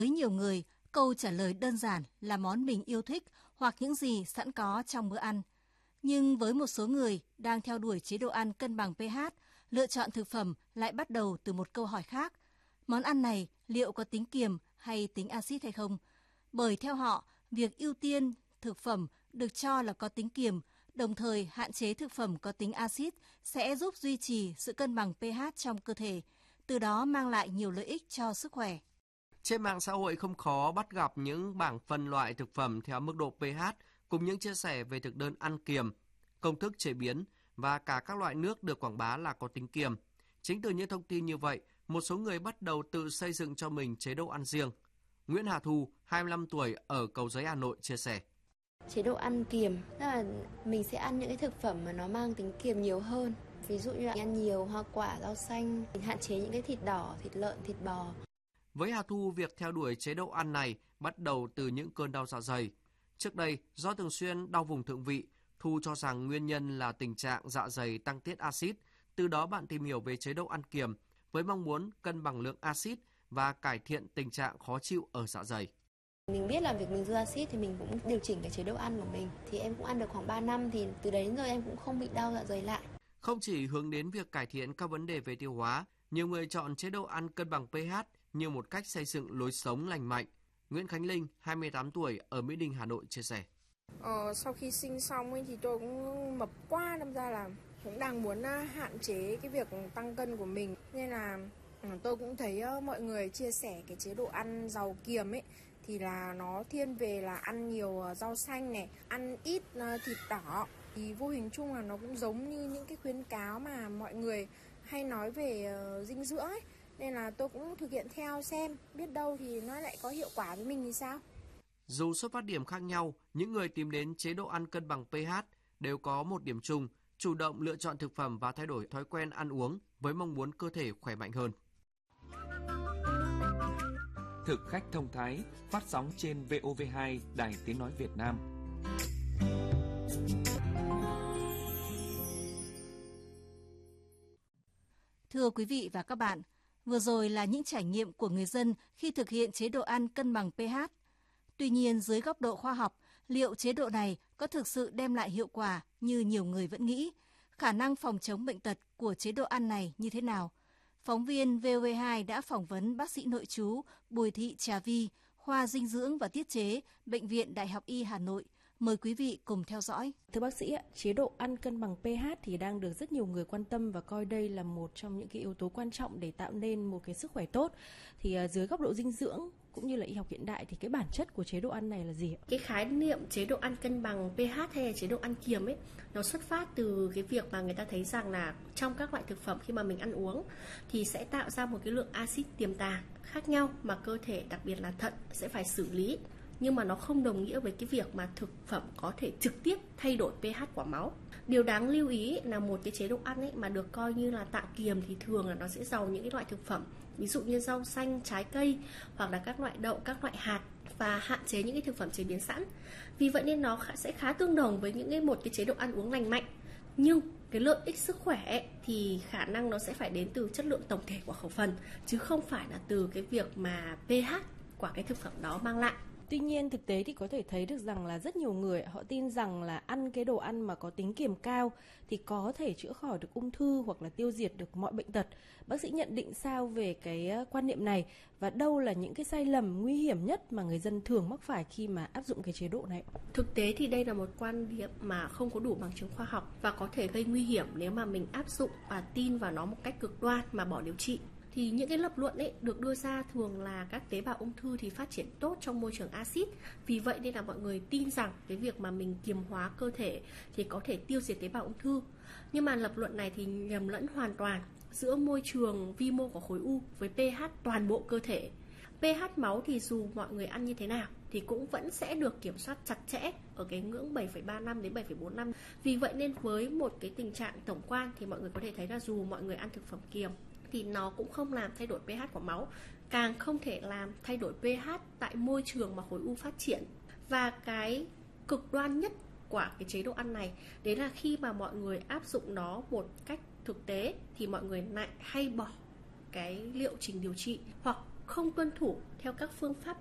Với nhiều người, câu trả lời đơn giản là món mình yêu thích hoặc những gì sẵn có trong bữa ăn. Nhưng với một số người đang theo đuổi chế độ ăn cân bằng pH, lựa chọn thực phẩm lại bắt đầu từ một câu hỏi khác. Món ăn này liệu có tính kiềm hay tính axit hay không? Bởi theo họ, việc ưu tiên thực phẩm được cho là có tính kiềm, đồng thời hạn chế thực phẩm có tính axit sẽ giúp duy trì sự cân bằng pH trong cơ thể, từ đó mang lại nhiều lợi ích cho sức khỏe. Trên mạng xã hội không khó bắt gặp những bảng phân loại thực phẩm theo mức độ pH cùng những chia sẻ về thực đơn ăn kiềm, công thức chế biến và cả các loại nước được quảng bá là có tính kiềm. Chính từ những thông tin như vậy, một số người bắt đầu tự xây dựng cho mình chế độ ăn riêng. Nguyễn Hà Thu, 25 tuổi ở Cầu Giấy, Hà Nội chia sẻ. Chế độ ăn kiềm, tức là mình sẽ ăn những cái thực phẩm mà nó mang tính kiềm nhiều hơn. Ví dụ như là ăn nhiều hoa quả, rau xanh, hạn chế những cái thịt đỏ, thịt lợn, thịt bò. Với Hà Thu, việc theo đuổi chế độ ăn này bắt đầu từ những cơn đau dạ dày. Trước đây, do thường xuyên đau vùng thượng vị, Thu cho rằng nguyên nhân là tình trạng dạ dày tăng tiết axit. Từ đó bạn tìm hiểu về chế độ ăn kiềm với mong muốn cân bằng lượng axit và cải thiện tình trạng khó chịu ở dạ dày. Mình biết là việc mình dư axit thì mình cũng điều chỉnh cái chế độ ăn của mình. Thì em cũng ăn được khoảng 3 năm thì từ đấy đến giờ em cũng không bị đau dạ dày lại. Không chỉ hướng đến việc cải thiện các vấn đề về tiêu hóa, nhiều người chọn chế độ ăn cân bằng pH như một cách xây dựng lối sống lành mạnh. Nguyễn Khánh Linh, 28 tuổi, ở Mỹ Đình, Hà Nội chia sẻ. Sau khi sinh xong thì tôi cũng mập quá, đâm ra là cũng đang muốn hạn chế cái việc tăng cân của mình. Nên là tôi cũng thấy mọi người chia sẻ cái chế độ ăn giàu kiềm ấy thì là nó thiên về là ăn nhiều rau xanh này, ăn ít thịt đỏ. Thì vô hình chung là nó cũng giống như những cái khuyến cáo mà mọi người hay nói về dinh dưỡng ấy. Nên là tôi cũng thực hiện theo xem, biết đâu thì nó lại có hiệu quả với mình thì sao. Dù xuất phát điểm khác nhau, những người tìm đến chế độ ăn cân bằng pH đều có một điểm chung, chủ động lựa chọn thực phẩm và thay đổi thói quen ăn uống với mong muốn cơ thể khỏe mạnh hơn. Thực khách thông thái, phát sóng trên VOV2, Đài Tiếng Nói Việt Nam. Thưa quý vị và các bạn, vừa rồi là những trải nghiệm của người dân khi thực hiện chế độ ăn cân bằng pH. Tuy nhiên, dưới góc độ khoa học, liệu chế độ này có thực sự đem lại hiệu quả như nhiều người vẫn nghĩ? Khả năng phòng chống bệnh tật của chế độ ăn này như thế nào? Phóng viên VOV2 đã phỏng vấn bác sĩ nội trú Bùi Thị Trà Vi, khoa dinh dưỡng và tiết chế, Bệnh viện Đại học Y Hà Nội. Mời quý vị cùng theo dõi. Thưa bác sĩ, chế độ ăn cân bằng pH thì đang được rất nhiều người quan tâm và coi đây là một trong những cái yếu tố quan trọng để tạo nên một cái sức khỏe tốt. Thì dưới góc độ dinh dưỡng cũng như là y học hiện đại thì cái bản chất của chế độ ăn này là gì ạ? Cái khái niệm chế độ ăn cân bằng pH hay là chế độ ăn kiềm ấy, nó xuất phát từ cái việc mà người ta thấy rằng là trong các loại thực phẩm khi mà mình ăn uống thì sẽ tạo ra một cái lượng axit tiềm tàng khác nhau mà cơ thể, đặc biệt là thận, sẽ phải xử lý. Nhưng mà nó không đồng nghĩa với cái việc mà thực phẩm có thể trực tiếp thay đổi pH của máu. Điều đáng lưu ý là một cái chế độ ăn ấy mà được coi như là tạo kiềm thì thường là nó sẽ giàu những cái loại thực phẩm, ví dụ như rau xanh, trái cây hoặc là các loại đậu, các loại hạt, và hạn chế những cái thực phẩm chế biến sẵn. Vì vậy nên nó sẽ khá tương đồng với một cái chế độ ăn uống lành mạnh. Nhưng cái lợi ích sức khỏe ấy, thì khả năng nó sẽ phải đến từ chất lượng tổng thể của khẩu phần, chứ không phải là từ cái việc mà pH của cái thực phẩm đó mang lại. Tuy nhiên thực tế thì có thể thấy được rằng là rất nhiều người họ tin rằng là ăn cái đồ ăn mà có tính kiềm cao thì có thể chữa khỏi được ung thư hoặc là tiêu diệt được mọi bệnh tật. Bác sĩ nhận định sao về cái quan niệm này và đâu là những cái sai lầm nguy hiểm nhất mà người dân thường mắc phải khi mà áp dụng cái chế độ này? Thực tế thì đây là một quan điểm mà không có đủ bằng chứng khoa học và có thể gây nguy hiểm nếu mà mình áp dụng và tin vào nó một cách cực đoan mà bỏ điều trị. Thì những cái lập luận ấy được đưa ra thường là các tế bào ung thư thì phát triển tốt trong môi trường axit. Vì vậy nên là mọi người tin rằng cái việc mà mình kiềm hóa cơ thể thì có thể tiêu diệt tế bào ung thư. Nhưng mà lập luận này thì nhầm lẫn hoàn toàn giữa môi trường vi mô của khối u với pH toàn bộ cơ thể. pH máu thì dù mọi người ăn như thế nào thì cũng vẫn sẽ được kiểm soát chặt chẽ ở cái ngưỡng 7,35 đến 7,45. Vì vậy nên với một cái tình trạng tổng quan thì mọi người có thể thấy là dù mọi người ăn thực phẩm kiềm thì nó cũng không làm thay đổi pH của máu, càng không thể làm thay đổi pH tại môi trường mà khối u phát triển. Và cái cực đoan nhất của cái chế độ ăn này, đấy là khi mà mọi người áp dụng nó một cách thực tế thì mọi người lại hay bỏ cái liệu trình điều trị hoặc không tuân thủ theo các phương pháp